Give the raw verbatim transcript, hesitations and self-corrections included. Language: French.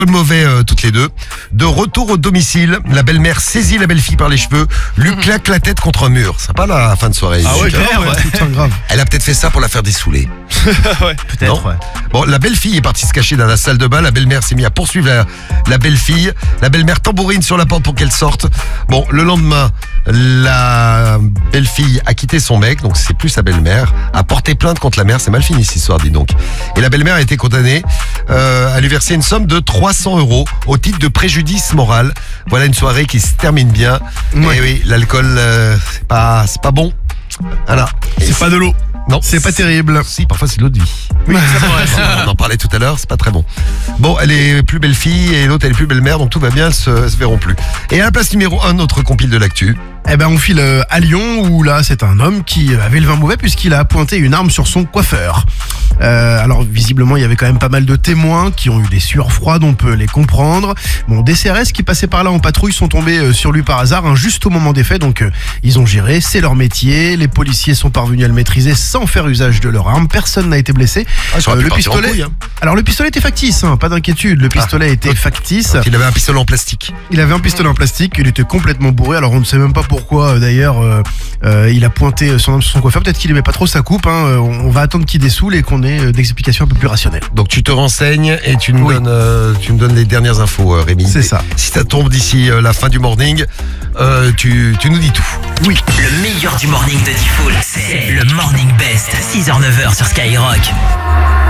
mauvais euh, toutes les deux. De retour au domicile, la belle-mère saisit la belle-fille par les cheveux, lui claque la tête contre un mur. Sympa la fin de soirée. Ah ouais, Super. clair, ouais. Putain, grave. Elle a peut-être fait ça pour la faire dessouler. Ouais. Peut-être, Non. ouais. Bon, la belle-fille est partie se cacher dans la salle de bain. La belle-mère s'est mise à poursuivre la, la belle-fille. La belle-mère tambourine sur la porte pour qu'elle sorte. Bon, le lendemain, la belle-fille a quitté son mec, donc c'est plus sa belle-mère, a porté plainte contre la mère. C'est mal fini cette histoire, dis donc. Et la belle-mère a été condamnée euh, à lui verser une somme de trois cents euros au titre de préjudice moral. Voilà une soirée qui se termine bien. Ouais. Et oui, l'alcool, euh, c'est pas, c'est pas bon. Voilà. Et C'est pas de l'eau. Non, C'est pas terrible. Si, parfois c'est de l'eau de vie. Oui, c'est vrai. On en parlait tout à l'heure, c'est pas très bon. Bon, elle est plus belle fille et l'autre elle est plus belle mère, donc tout va bien, elles se, se verront plus. Et à la place numéro un, notre compile de l'actu. Eh ben, on file euh, à Lyon où là, c'est un homme qui avait le vin mauvais puisqu'il a pointé une arme sur son coiffeur. Euh, alors, visiblement, il y avait quand même pas mal de témoins qui ont eu des sueurs froides, on peut les comprendre. Bon, des C R S qui passaient par là en patrouille sont tombés euh, sur lui par hasard, hein, juste au moment des faits. Donc, euh, ils ont géré, c'est leur métier. Les policiers sont parvenus à le maîtriser sans faire usage de leur arme. Personne n'a été blessé. Ah, ça aurait Euh, pu le partir en pistolet. couille, hein. Alors, le pistolet était factice, hein, pas d'inquiétude. Le pistolet était ok. factice. Donc, il avait un pistolet en plastique. Il avait un pistolet en plastique, il était complètement bourré, alors on ne sait même pas pourquoi euh, d'ailleurs euh, euh, il a pointé son arme sur son coiffeur, peut-être qu'il aimait pas trop sa coupe, hein. euh, on va attendre qu'il dessoule et qu'on ait euh, des explications un peu plus rationnelles. Donc tu te renseignes et tu nous, Oui. donnes, euh, tu nous donnes les dernières infos, euh, Rémi. C'est ça. Si ça tombe d'ici euh, la fin du morning, euh, tu, tu nous dis tout. Oui. Le meilleur du morning de Diffoul, c'est le Morning Best, six heures neuf heures sur Skyrock.